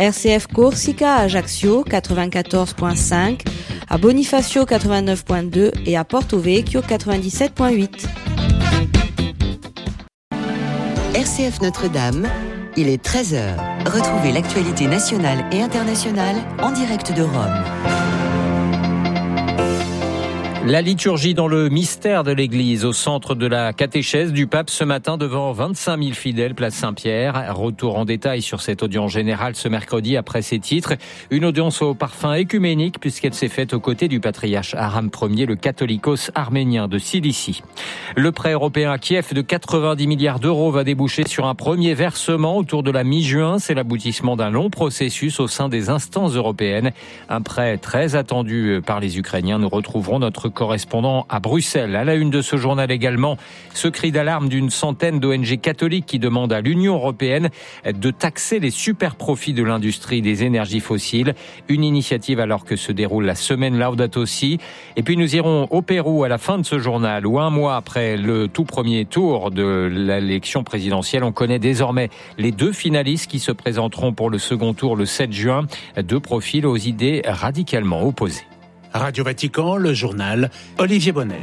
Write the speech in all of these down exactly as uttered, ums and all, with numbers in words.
R C F Corsica à Ajaccio quatre-vingt-quatorze virgule cinq, à Bonifacio quatre-vingt-neuf virgule deux et à Porto Vecchio quatre-vingt-dix-sept virgule huit. R C F Notre-Dame, il est treize heures. Retrouvez l'actualité nationale et internationale en direct de Rome. La liturgie dans le mystère de l'Église au centre de la catéchèse du pape ce matin devant vingt-cinq mille fidèles, place Saint-Pierre. Retour en détail sur cette audience générale ce mercredi après ses titres. Une audience au parfum écuménique puisqu'elle s'est faite aux côtés du patriarche Aram Ier, le catholicos arménien de Cilicie. Le prêt européen à Kiev de quatre-vingt-dix milliards d'euros va déboucher sur un premier versement autour de la mi-juin. C'est l'aboutissement d'un long processus au sein des instances européennes. Un prêt très attendu par les Ukrainiens. Nous retrouverons notre correspondant à Bruxelles. À la une de ce journal également, ce cri d'alarme d'une centaine d'O N G catholiques qui demandent à l'Union européenne de taxer les super profits de l'industrie des énergies fossiles. Une initiative alors que se déroule la semaine Laudato Si. Et puis nous irons au Pérou à la fin de ce journal où un mois après le tout premier tour de l'élection présidentielle, on connaît désormais les deux finalistes qui se présenteront pour le second tour le sept juin. Deux profils aux idées radicalement opposées. Radio Vatican, le journal, Olivier Bonnel.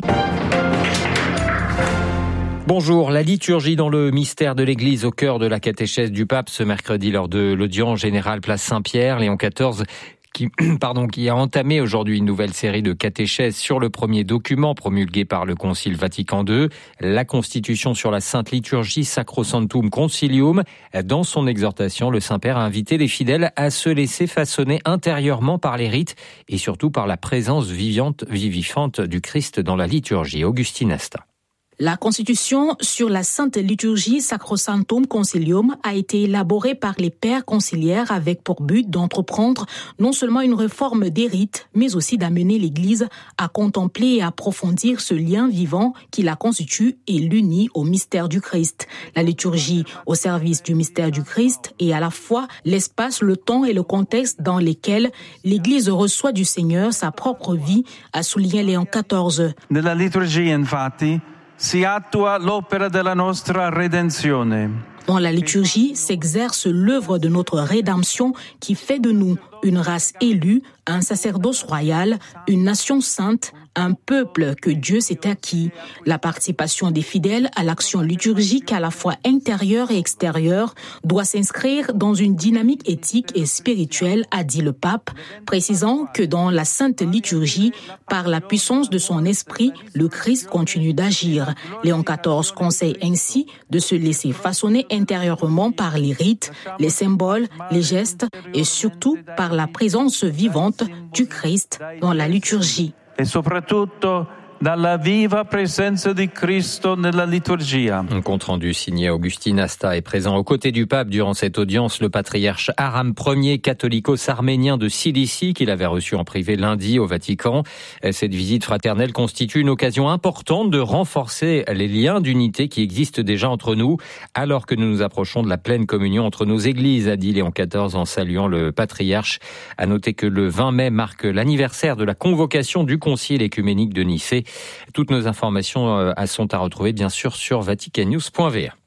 Bonjour, la liturgie dans le mystère de l'Église au cœur de la catéchèse du pape ce mercredi lors de l'audience générale place Saint-Pierre, Léon quatorze. Qui, pardon, qui a entamé aujourd'hui une nouvelle série de catéchèses sur le premier document promulgué par le Concile Vatican deux, la Constitution sur la Sainte Liturgie Sacrosanctum Concilium. Dans son exhortation, le Saint-Père a invité les fidèles à se laisser façonner intérieurement par les rites et surtout par la présence vivante, vivifiante du Christ dans la liturgie. Augustine Asta. La Constitution sur la Sainte Liturgie Sacrosanctum Concilium a été élaborée par les pères conciliaires avec pour but d'entreprendre non seulement une réforme des rites, mais aussi d'amener l'Église à contempler et approfondir ce lien vivant qui la constitue et l'unit au mystère du Christ. La liturgie au service du mystère du Christ est à la fois l'espace, le temps et le contexte dans lesquels l'Église reçoit du Seigneur sa propre vie, a souligné Léon quatorze. Nella liturgia, infatti, si attua l'opera della nostra redenzione. Dans la liturgie s'exerce l'œuvre de notre rédemption qui fait de nous une race élue, un sacerdoce royal, une nation sainte, un peuple que Dieu s'est acquis. La participation des fidèles à l'action liturgique à la fois intérieure et extérieure doit s'inscrire dans une dynamique éthique et spirituelle, a dit le pape, précisant que dans la sainte liturgie, par la puissance de son esprit, le Christ continue d'agir. Léon quatorze conseille ainsi de se laisser façonner intérieurement par les rites, les symboles, les gestes et surtout par la présence vivante du Christ dans la liturgie. E soprattutto dalla viva presenza di Cristo nella liturgia. Un compte rendu signé Augustine Asta est présent aux côtés du pape durant cette audience, le patriarche Aram Ier, catholicos arménien de Cilicie, qu'il avait reçu en privé lundi au Vatican. Cette visite fraternelle constitue une occasion importante de renforcer les liens d'unité qui existent déjà entre nous, alors que nous nous approchons de la pleine communion entre nos églises, a dit Léon quatorze en saluant le patriarche. À noter que le vingt mai marque l'anniversaire de la convocation du Concile écuménique de Nicée. Toutes nos informations sont à retrouver bien sûr sur vatican news point v r.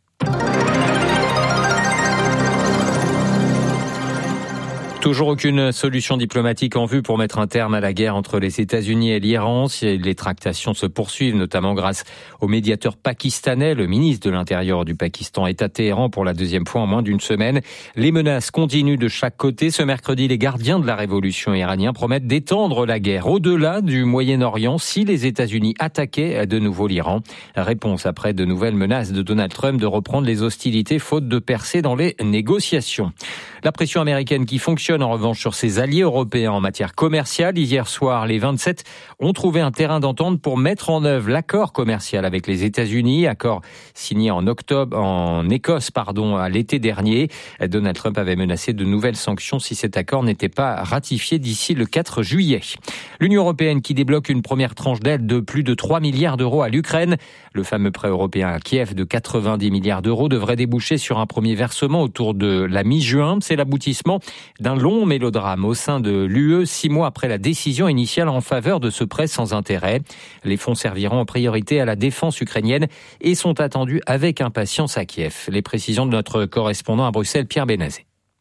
Toujours aucune solution diplomatique en vue pour mettre un terme à la guerre entre les États-Unis et l'Iran. Les tractations se poursuivent, notamment grâce au médiateur pakistanais. Le ministre de l'Intérieur du Pakistan est à Téhéran pour la deuxième fois en moins d'une semaine. Les menaces continuent de chaque côté. Ce mercredi, les gardiens de la révolution iranienne promettent d'étendre la guerre au-delà du Moyen-Orient si les États-Unis attaquaient de nouveau l'Iran. Réponse après de nouvelles menaces de Donald Trump de reprendre les hostilités faute de percer dans les négociations. La pression américaine qui fonctionne en revanche sur ses alliés européens en matière commerciale. Hier soir, les vingt-sept ont trouvé un terrain d'entente pour mettre en œuvre l'accord commercial avec les États-Unis, accord signé en octobre, en Écosse, pardon, à l'été dernier. Donald Trump avait menacé de nouvelles sanctions si cet accord n'était pas ratifié d'ici le quatre juillet. L'Union européenne qui débloque une première tranche d'aide de plus de trois milliards d'euros à l'Ukraine. Le fameux prêt européen à Kiev de quatre-vingt-dix milliards d'euros devrait déboucher sur un premier versement autour de la mi-juin. C'est l'aboutissement d'un long mélodrame au sein de l'U E, six mois après la décision initiale en faveur de ce prêt sans intérêt. Les fonds serviront en priorité à la défense ukrainienne et sont attendus avec impatience à Kiev. Les précisions de notre correspondant à Bruxelles, Pierre Bénazé.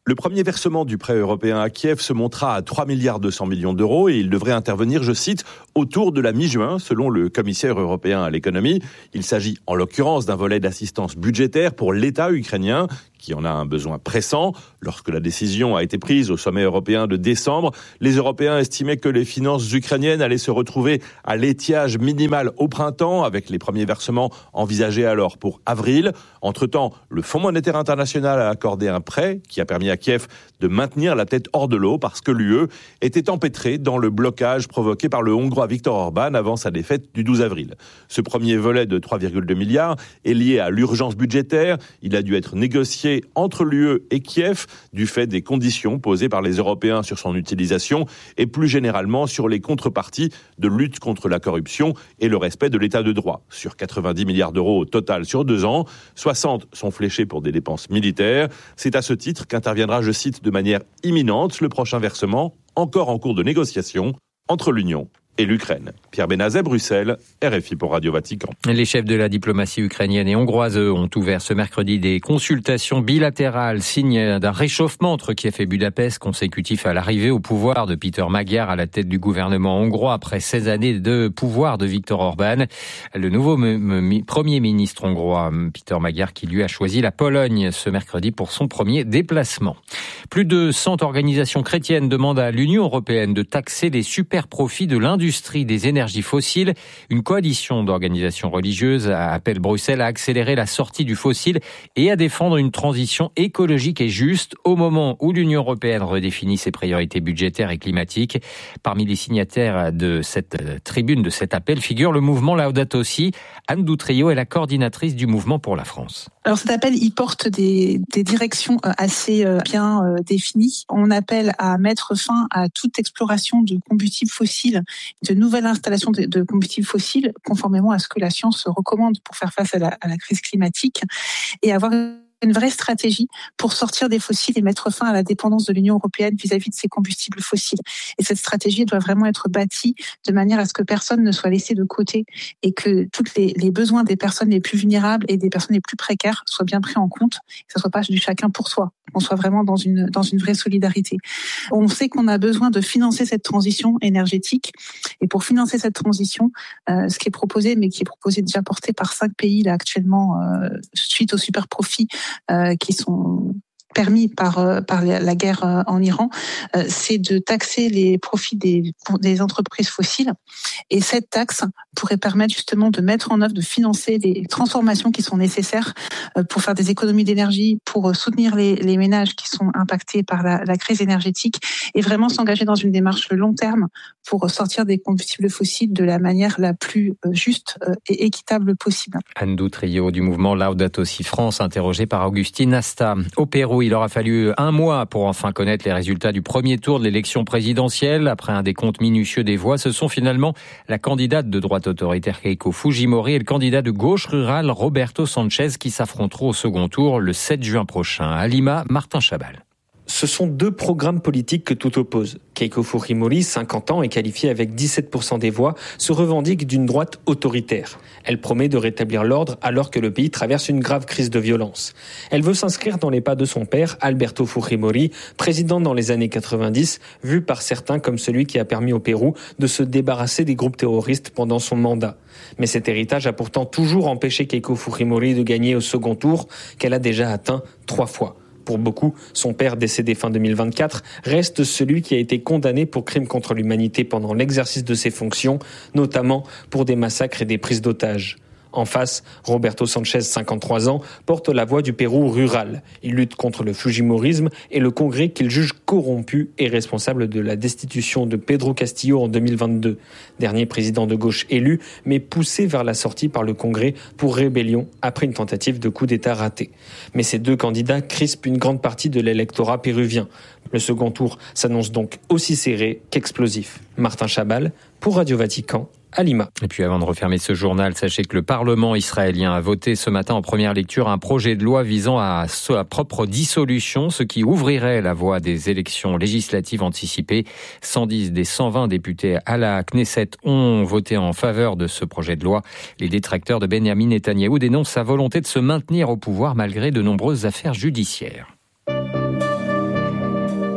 Le premier versement du prêt européen à Kiev se montera à trois milliards deux cents millions d'euros et il devrait intervenir, je cite, autour de la mi-juin, selon le commissaire européen à l'économie. Il s'agit en l'occurrence d'un volet d'assistance budgétaire pour l'État ukrainien, qui en a un besoin pressant. Lorsque la décision a été prise au sommet européen de décembre, les Européens estimaient que les finances ukrainiennes allaient se retrouver à l'étiage minimal au printemps, avec les premiers versements envisagés alors pour avril. Entre-temps, le Fonds monétaire international a accordé un prêt qui a permis à Kiev de maintenir la tête hors de l'eau parce que l'U E était empêtrée dans le blocage provoqué par le Hongrois Viktor Orban avant sa défaite du douze avril. Ce premier volet de trois virgule deux milliards est lié à l'urgence budgétaire. Il a dû être négocié entre l'U E et Kiev du fait des conditions posées par les Européens sur son utilisation et plus généralement sur les contreparties de lutte contre la corruption et le respect de l'état de droit. Sur quatre-vingt-dix milliards d'euros au total sur deux ans, soixante sont fléchés pour des dépenses militaires. C'est à ce titre qu'interviendra, je cite, de manière imminente le prochain versement, encore en cours de négociation, entre l'Union et l'Ukraine. Pierre Benazet, Bruxelles, R F I pour Radio Vatican. Les chefs de la diplomatie ukrainienne et hongroise ont ouvert ce mercredi des consultations bilatérales, signe d'un réchauffement entre Kiev et Budapest, consécutif à l'arrivée au pouvoir de Péter Magyar à la tête du gouvernement hongrois après seize années de pouvoir de Viktor Orban. Le nouveau m- m- premier ministre hongrois, Péter Magyar, qui lui a choisi la Pologne ce mercredi pour son premier déplacement. Plus de cent organisations chrétiennes demandent à l'Union européenne de taxer les super profits de l'industrie des énergies fossiles. Une coalition d'organisations religieuses appelle Bruxelles à accélérer la sortie du fossile et à défendre une transition écologique et juste au moment où l'Union européenne redéfinit ses priorités budgétaires et climatiques. Parmi les signataires de cette tribune, de cet appel, figure le mouvement Laudato Si. Anne Doutrio est la coordinatrice du mouvement pour la France. Alors cet appel, il porte des, des directions assez bien définies. On appelle à mettre fin à toute exploration de combustibles fossiles, de nouvelles installations de, de combustibles fossiles, conformément à ce que la science recommande pour faire face à la, à la crise climatique, et avoir une vraie stratégie pour sortir des fossiles et mettre fin à la dépendance de l'Union européenne vis-à-vis de ces combustibles fossiles. Et cette stratégie doit vraiment être bâtie de manière à ce que personne ne soit laissé de côté et que tous les, les besoins des personnes les plus vulnérables et des personnes les plus précaires soient bien pris en compte, que ce soit pas du chacun pour soi, qu'on soit vraiment dans une, dans une vraie solidarité. On sait qu'on a besoin de financer cette transition énergétique, et pour financer cette transition, euh, ce qui est proposé, mais qui est proposé déjà porté par cinq pays là actuellement, euh, suite aux super profits Euh, qui sont permis par euh, par la guerre euh, en Iran, euh, c'est de taxer les profits des des entreprises fossiles. Et cette taxe pourrait permettre justement de mettre en œuvre, de financer les transformations qui sont nécessaires euh, pour faire des économies d'énergie, pour soutenir les les ménages qui sont impactés par la, la crise énergétique, et vraiment s'engager dans une démarche long terme pour sortir des combustibles fossiles de la manière la plus juste et équitable possible. Anne Doutrio du mouvement Laudato Si France, interrogée par Augustine Asta. Au Pérou, il aura fallu un mois pour enfin connaître les résultats du premier tour de l'élection présidentielle. Après un décompte minutieux des voix, ce sont finalement la candidate de droite autoritaire Keiko Fujimori et le candidat de gauche rurale Roberto Sanchez qui s'affronteront au second tour le sept juin prochain. À Lima, Martin Chabal. Ce sont deux programmes politiques que tout oppose. Keiko Fujimori, cinquante ans et qualifiée avec dix-sept pour cent des voix, se revendique d'une droite autoritaire. Elle promet de rétablir l'ordre alors que le pays traverse une grave crise de violence. Elle veut s'inscrire dans les pas de son père, Alberto Fujimori, président dans les années quatre-vingt-dix, vu par certains comme celui qui a permis au Pérou de se débarrasser des groupes terroristes pendant son mandat. Mais cet héritage a pourtant toujours empêché Keiko Fujimori de gagner au second tour, qu'elle a déjà atteint trois fois. Pour beaucoup, son père, décédé fin deux mille vingt-quatre, reste celui qui a été condamné pour crimes contre l'humanité pendant l'exercice de ses fonctions, notamment pour des massacres et des prises d'otages. En face, Roberto Sanchez, cinquante-trois ans, porte la voix du Pérou rural. Il lutte contre le fujimorisme et le Congrès qu'il juge corrompu et responsable de la destitution de Pedro Castillo en deux mille vingt-deux. Dernier président de gauche élu, mais poussé vers la sortie par le Congrès pour rébellion après une tentative de coup d'État ratée. Mais ces deux candidats crispent une grande partie de l'électorat péruvien. Le second tour s'annonce donc aussi serré qu'explosif. Martin Chabal, pour Radio Vatican, à Lima. Et puis avant de refermer ce journal, sachez que le Parlement israélien a voté ce matin en première lecture un projet de loi visant à sa propre dissolution, ce qui ouvrirait la voie des élections législatives anticipées. cent dix des cent vingt députés à la Knesset ont voté en faveur de ce projet de loi. Les détracteurs de Benyamin Netanyahou dénoncent sa volonté de se maintenir au pouvoir malgré de nombreuses affaires judiciaires.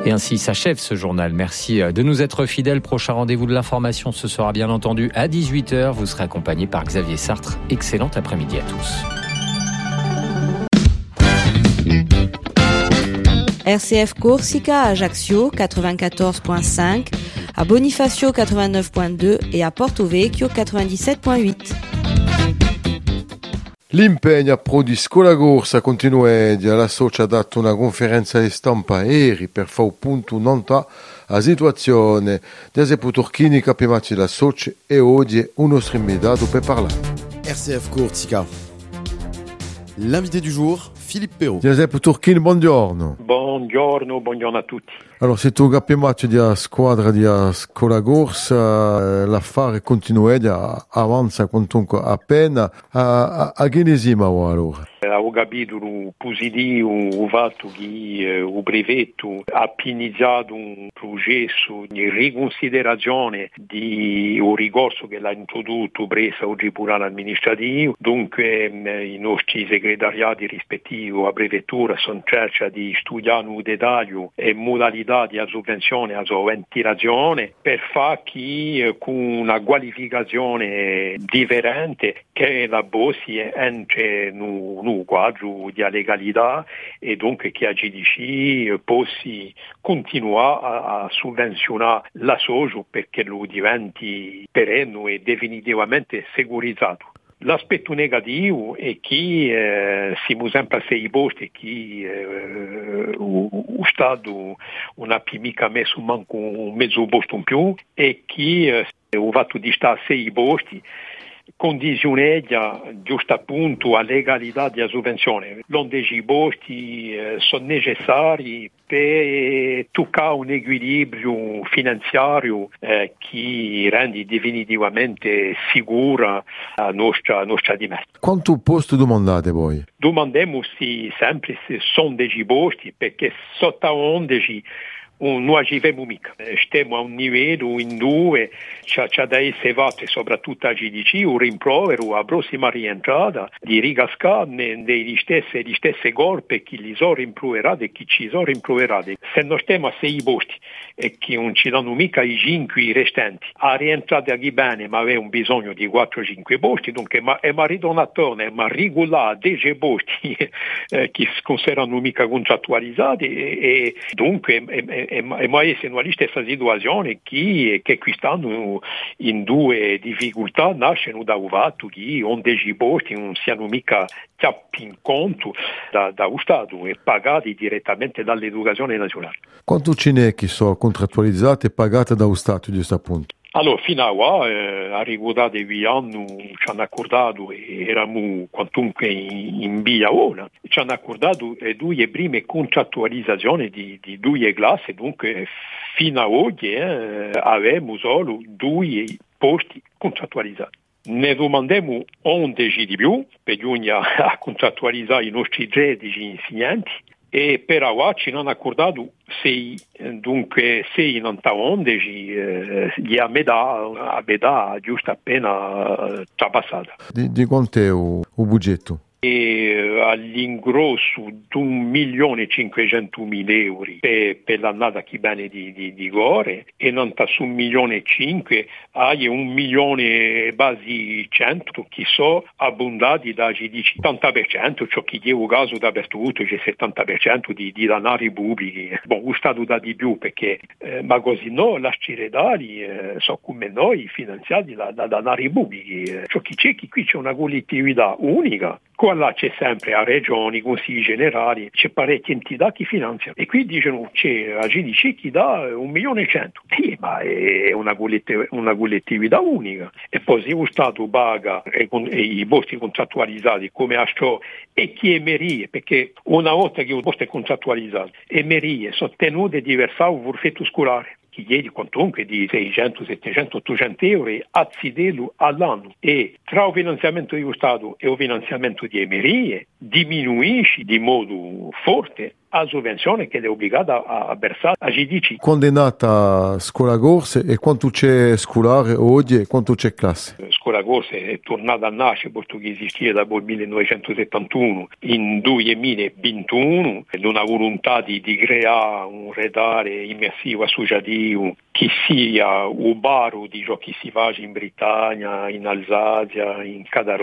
Et ainsi s'achève ce journal. Merci de nous être fidèles. Prochain rendez-vous de l'information, ce sera bien entendu à dix-huit heures. Vous serez accompagné par Xavier Sartre. Excellent après-midi à tous. R C F Corsica à Ajaccio quatre-vingt-quatorze virgule cinq, à Bonifacio quatre-vingt-neuf virgule deux et à Porto Vecchio quatre-vingt-dix-sept virgule huit. L'impegno pro di Scolagorsa continua. La Socia ha dato una conferenza di stampa ieri per fare un punto nota a situazione dei Turchini capimati la Socia e oggi un nostro invitato per parlare. R C F Corsica. L'invité du jour, Philippe Perrault. Giuseppe Turchini, buongiorno. Buongiorno, buongiorno a tutti. Allora, se tu capimato della squadra di Scolagorsa, l'affare continua, avanza comunque appena. A, a, a che ne siamo allora? Ho capito positivo il fatto che il brevetto ha iniziato un processo di riconsiderazione di un ricorso che l'ha introdotto presso il Tribunale amministrativo. Dunque i nostri segretariati rispettivi a brevettura sono cerca di studiare in dettaglio e modalità di sovvenzione, la ventilazione, per far che con una qualificazione differente che la Bossi entri in un quadro di legalità e dunque che la G D C possa continuare a, a sovvenzionare la socio perché lo diventi perenne e definitivamente securizzato. L'aspetto negativo è che eh, siamo sempre a sei posti che eh, lo Stato non ha più mica messo manco un mezzo posto in più e che eh, il fatto di stare a sei posti condizioneggia giusto appunto la legalità della sovvenzione. L'onde i posti eh, sono necessari per toccare un equilibrio finanziario eh, che rende definitivamente sicura la nostra, nostra dimessa. Quanto posto domandate voi? Domandiamo se sempre se sono dei posti perché sotto onde non arriviamo mica. Stiamo a un livello in due, c'è, c'è da essere fatto soprattutto a G D C un rimprovero a prossima rientrata di ricascare degli stessi, gli stessi corpi che li sono rimproverati e che ci sono rimproverati. Se non stiamo a sei posti e che non ci danno mica i cinque restanti, a rientrare qui bene ma aveva bisogno di quattro cinque posti, dunque ma è ritornato, ma regolare dei posti eh, che non saranno mica contrattualizzati e, e dunque è, è, E, e mai essendo la stessa situazione che, che quest'anno in due difficoltà nascono da un fatto che onde i posti non siano mica chiappi in conto da, da Stato e pagati direttamente dall'educazione nazionale. Quanto ce n'è che sono contrattualizzate e pagate da Stato di questo punto? Allora, fino a qua, eh, a riguardare vi hanno, ci hanno accordato, e eravamo quantunque in, in via ora, ci hanno accordato eh, due prime contrattualizzazioni di, di due classi, dunque fino a oggi eh, avevamo solo due posti contrattualizzati. Ne domandiamo undici di più, bisogna contrattualizzare i nostri tredici insegnanti, e per ora ci hanno accordato sei, dunque sei non undici, eh, a metà, a metà giusto appena trapassata. Di, di quanto è il budgetto? E all'ingrosso di un milione e cinquecentomila euro per, per l'annata che bene di, di, di gore e non su un milione e cinque hai un milione e basi cento che sono abbondati da G D C settanta per cento, ciò che è un caso dappertutto c'è settanta per cento di, di danari pubblici. Bon, lo Stato dà di più perché eh, ma così no, la ciredali eh, sono come noi finanziati da, da danari pubblici. Eh, ciò che c'è che qui c'è una collettività unica. Qua là c'è sempre a regioni, consigli generali, c'è parecchie entità che finanziano e qui dicono c'è la G D C che dà un milione e cento, eh, ma è una, collettiv- una collettività unica e poi se lo Stato paga e, con- e i posti contrattualizzati come a ciò e chi è merie, perché una volta che il posto è contrattualizzato e merie sono tenute di versare un forfetto scolare che chiede quantunque di seicento, settecento, ottocento euro anzidello all'anno e tra il finanziamento dello Stato e il finanziamento di emerie diminuisce di modo forte a sovvenzione che è obbligata a, a versare a G D C. Quando è nata Scuola Gorse e quanto c'è scolare oggi e quanto c'è classe? Scuola Gorse è tornata a nascere perché esisteva dal millenovecentosettantuno in duemilaventuno ed una volontà di, di creare un redare immersivo associativo che sia ubaro di ciò che si fa in Britannia, in Alsazia, in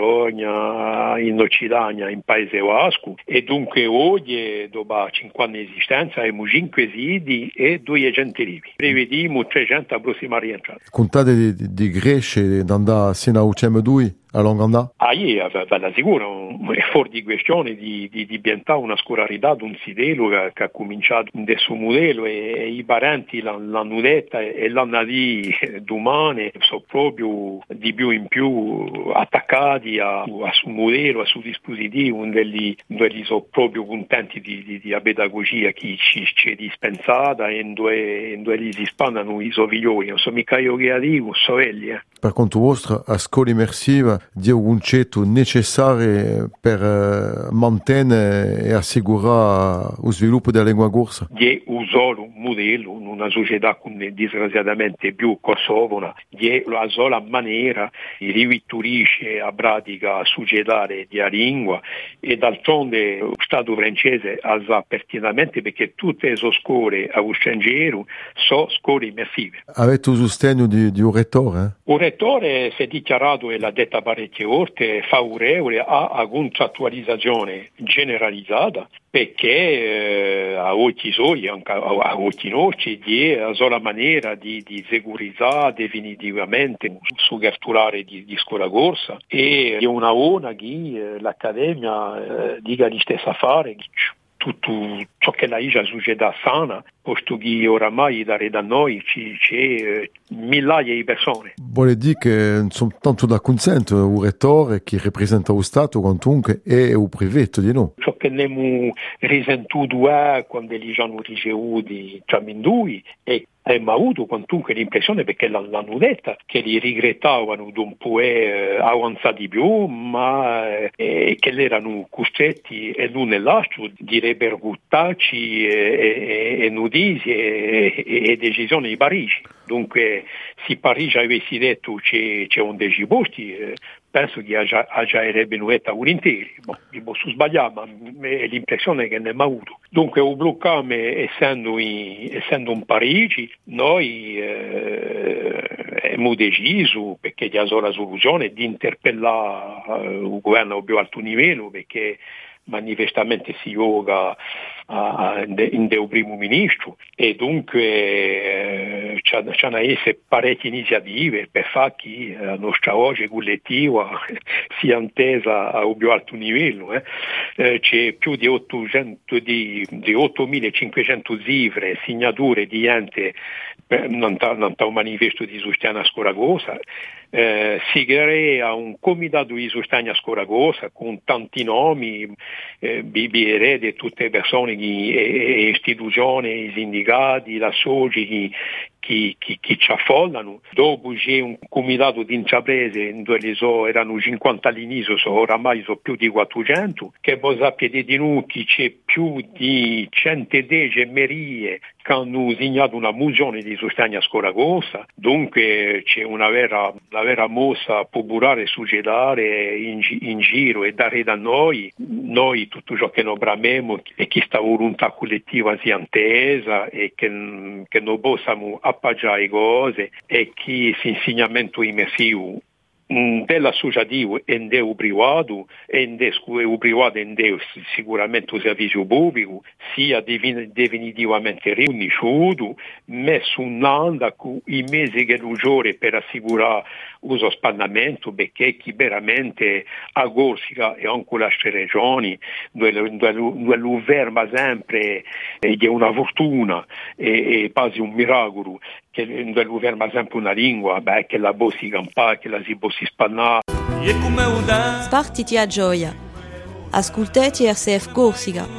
Catalogna, in Occitania, in Paese Vasco e dunque oggi dopo cinquanta anni di esistenza abbiamo cinque siti e due gentilivi. Prevediamo trecento approssimati entrate. Contate di, di, di Gresce, di andare sino a U C M due? A Longandà? Ah, io ve l'assicuro, è fuori di questione di, di, di diventare una scolarità di un sitello che, che ha cominciato del suo modello e, e i parenti l'hanno detta e l'hanno di domani sono proprio di più in più attaccati a, a suo modello, a suo dispositivo, dove sono proprio contenti di, di, di la pedagogia che ci, ci è dispensata e dove, dove si spannano i suoi figlioli. Non so mica io che dico, so elli. Eh. Per conto vostro, a scuola immersiva di un concetto necessario per uh, mantenere e assicurare lo sviluppo della lingua corsa? Di un solo modello, in una società come disgraziatamente più kosovona, di la sola maniera di rivitturisce a pratica societaria della lingua e d'altronde lo Stato francese ha sa pertinentemente perché tutte le scuole a straniero sono scuole immersive. Avete il sostegno di, di un rettore? Eh? Un rettore si è dichiarato e l'ha detta parecchie volte favorevole a, a contrattualizzazione generalizzata perché eh, a occhi suoi, anche a, a occhi nostri, è la sola maniera di, di sicurizzare definitivamente su gertulare di, di scuola corsa e è una ona che eh, l'Accademia eh, dica di stessa fare tutto ciò che la Igia società sana, posto che oramai da, da noi ci, c'è eh, migliaia di persone. Vuole dire che non sono tanto da consento un rettore che rappresenta lo Stato quantunque e un privato di noi. Ciò che abbiamo risentito è quando li hanno ricevuti tra noi e abbiamo avuto quantunque l'impressione, perché l'hanno detta, che li regrettavano di un po' eh, avanzati più, ma eh, che erano costretti e l'uno e l'altro di repercuttarci e, e, e notizie e, e, e decisioni di Parigi. Dunque, se Parigi avessi detto c'è, c'è un deci posti, eh, penso che già, già sarebbe nuetta volentieri. Bon, mi posso sbagliare, ma è l'impressione che ne abbiamo avuto. Dunque, o blocchiamo, essendo, in, essendo un Parigi, noi eh, abbiamo deciso, perché c'è la soluzione, di interpellare eh, il governo a più alto livello, perché manifestamente si gioca in del primo ministro e dunque eh, c'è da essere parecchie iniziative per fare che la nostra voce collettiva sia intesa a un più alto livello. Eh. Eh, c'è più di, ottocento, di, di ottomilacinquecento cifre, segnature di ente non un manifesto di sostegno a scuola corsa. Eh, si crea un comitato di sostegno a scuola corsa con tanti nomi, eh, B B R di tutte le persone, che, e, istituzioni, i sindicati, la soci che, che, che ci affollano. Dopo c'è un comitato di intraprese, dove so, erano cinquanta all'inizio, so, oramai sono più di quattrocento, che voi sapete di noi che c'è più di centodieci merie che hanno segnato una mozione di sostegno a scuola corsa. Dunque c'è una vera, una vera mossa popolare societaria in, in giro e dare da noi, noi tutto ciò che noi bramiamo e che sta volontà collettiva sia intesa e che, che noi possiamo appoggiare cose e che l'insegnamento immersivo dell'associativo e del privato e del privato e del sicuramente il servizio pubblico sia definitivamente riconosciuto, messo in onda con i mesi che maggiore per assicurare uso spannamento, perché chi veramente a Corsica e anche le altre regioni dove, dove, dove lo verma sempre è una fortuna e, e quasi un miracolo che dove lo verma sempre una lingua, beh, che la bossi campare, che la si bossi spannare. Spartiti a gioia. Ascoltati R C F Corsica.